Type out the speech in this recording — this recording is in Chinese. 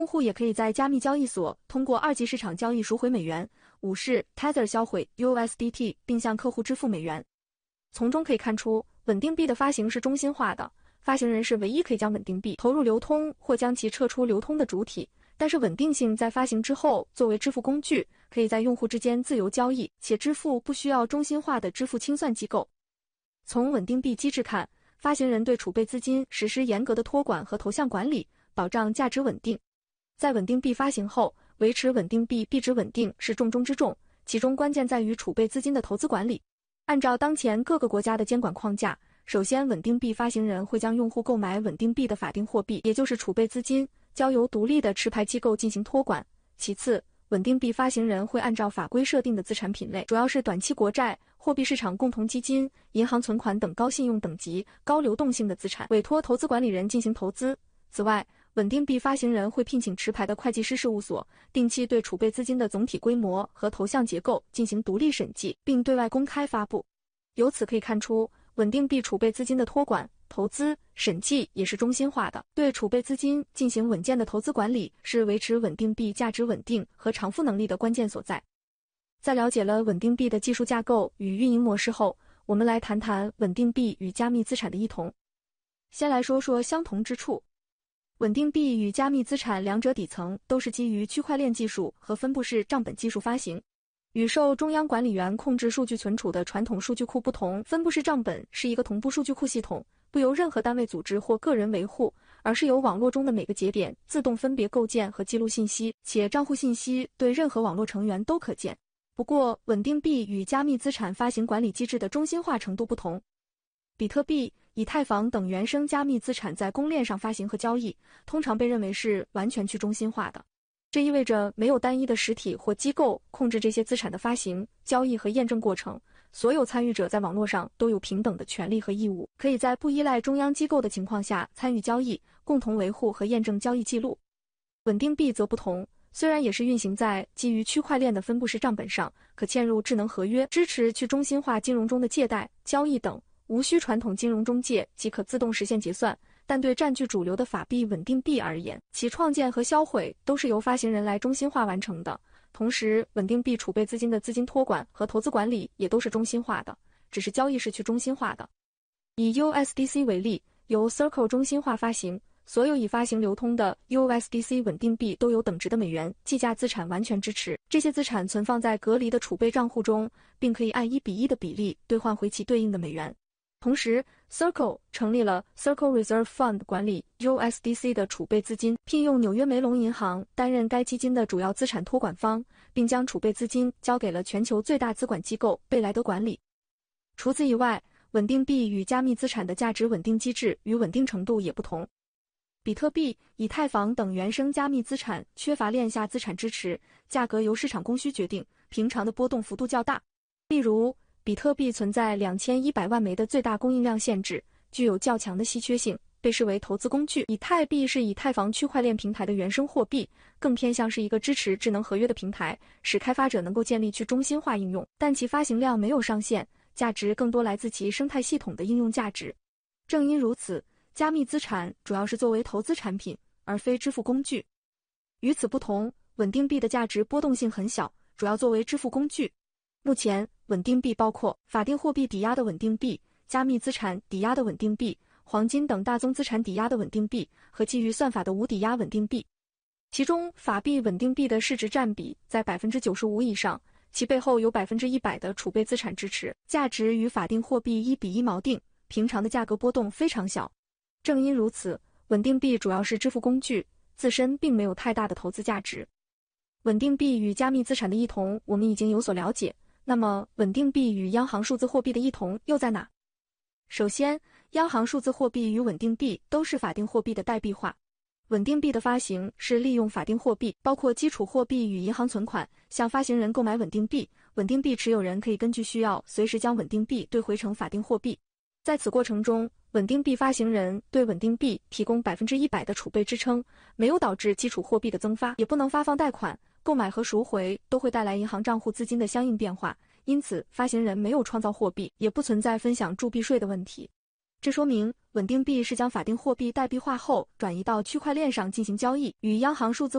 用户也可以在加密交易所通过二级市场交易赎回美元，5是 Tether 销毁 USDT 并向客户支付美元。从中可以看出，稳定币的发行是中心化的，发行人是唯一可以将稳定币投入流通或将其撤出流通的主体。但是稳定性在发行之后作为支付工具，可以在用户之间自由交易，且支付不需要中心化的支付清算机构。从稳定币机制看，发行人对储备资金实施严格的托管和头项管理，保障价值稳定。在稳定币发行后，维持稳定币币值稳定是重中之重，其中关键在于储备资金的投资管理。按照当前各个国家的监管框架，首先稳定币发行人会将用户购买稳定币的法定货币，也就是储备资金，交由独立的持牌机构进行托管。其次，稳定币发行人会按照法规设定的资产品类，主要是短期国债、货币市场共同基金、银行存款等高信用等级、高流动性的资产，委托投资管理人进行投资。此外，稳定币发行人会聘请持牌的会计师事务所，定期对储备资金的总体规模和头项结构进行独立审计，并对外公开发布。由此可以看出，稳定币储备资金的托管、投资、审计也是中心化的，对储备资金进行稳健的投资管理，是维持稳定币价值稳定和偿付能力的关键所在。在了解了稳定币的技术架构与运营模式后，我们来谈谈稳定币与加密资产的异同。先来说说相同之处。稳定币与加密资产两者底层都是基于区块链技术和分布式账本技术发行。与受中央管理员控制数据存储的传统数据库不同，分布式账本是一个同步数据库系统，不由任何单位组织或个人维护，而是由网络中的每个节点自动分别构建和记录信息，且账户信息对任何网络成员都可见。不过，稳定币与加密资产发行管理机制的中心化程度不同。比特币、以太坊等原生加密资产在公链上发行和交易，通常被认为是完全去中心化的。这意味着没有单一的实体或机构控制这些资产的发行、交易和验证过程，所有参与者在网络上都有平等的权利和义务，可以在不依赖中央机构的情况下参与交易，共同维护和验证交易记录。稳定币则不同，虽然也是运行在基于区块链的分布式账本上，可嵌入智能合约，支持去中心化金融中的借贷、交易等，无需传统金融中介即可自动实现结算。但对占据主流的法币稳定币而言，其创建和销毁都是由发行人来中心化完成的。同时，稳定币储备资金的资金托管和投资管理也都是中心化的，只是交易是去中心化的。以 USDC 为例，由 Circle 中心化发行，所有已发行流通的 USDC 稳定币都有等值的美元计价资产完全支持，这些资产存放在隔离的储备账户中，并可以按1:1的比例兑换回其对应的美元。同时 ，Circle 成立了 Circle Reserve Fund 管理 USDC 的储备资金，聘用纽约梅隆银行担任该基金的主要资产托管方，并将储备资金交给了全球最大资管机构贝莱德管理。除此以外，稳定币与加密资产的价值稳定机制与稳定程度也不同。比特币、以太坊等原生加密资产缺乏链下资产支持，价格由市场供需决定，平常的波动幅度较大。例如，比特币存在2100万枚的最大供应量限制，具有较强的稀缺性，被视为投资工具。以太币是以太坊区块链平台的原生货币，更偏向是一个支持智能合约的平台，使开发者能够建立去中心化应用，但其发行量没有上限，价值更多来自其生态系统的应用价值。正因如此，加密资产主要是作为投资产品，而非支付工具。与此不同，稳定币的价值波动性很小，主要作为支付工具。目前，稳定币包括法定货币抵押的稳定币、加密资产抵押的稳定币、黄金等大宗资产抵押的稳定币和基于算法的无抵押稳定币。其中，法币稳定币的市值占比在 95% 以上，其背后有 100% 的储备资产支持，价值与法定货币1:1锚定，平常的价格波动非常小。正因如此，稳定币主要是支付工具，自身并没有太大的投资价值。稳定币与加密资产的异同，我们已经有所了解。那么，稳定币与央行数字货币的异同又在哪？首先，央行数字货币与稳定币都是法定货币的代币化。稳定币的发行是利用法定货币，包括基础货币与银行存款，向发行人购买稳定币。稳定币持有人可以根据需要，随时将稳定币兑回成法定货币。在此过程中，稳定币发行人对稳定币提供 100% 的储备支撑，没有导致基础货币的增发，也不能发放贷款。购买和赎回都会带来银行账户资金的相应变化，因此发行人没有创造货币，也不存在分享铸币税的问题。 这说明稳定币是将法定货币代币化后转移到区块链上进行交易，与央行数字